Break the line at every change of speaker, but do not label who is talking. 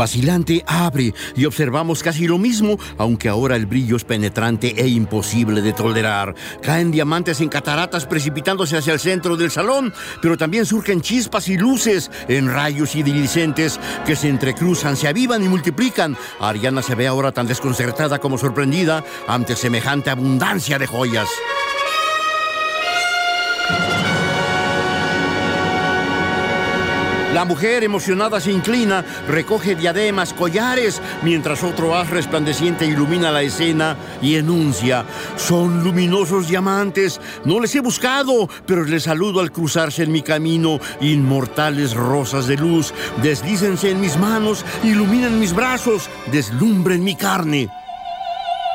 Vacilante abre y observamos casi lo mismo, aunque ahora el brillo es penetrante e imposible de tolerar. Caen diamantes en cataratas precipitándose hacia el centro del salón, pero también surgen chispas y luces en rayos iridiscentes que se entrecruzan, se avivan y multiplican. Ariana se ve ahora tan desconcertada como sorprendida ante semejante abundancia de joyas. La mujer emocionada se inclina, recoge diademas, collares, mientras otro haz resplandeciente ilumina la escena y enuncia: son luminosos diamantes, no les he buscado, pero les saludo al cruzarse en mi camino. Inmortales rosas de luz, deslícense en mis manos, iluminen mis brazos, deslumbren mi carne.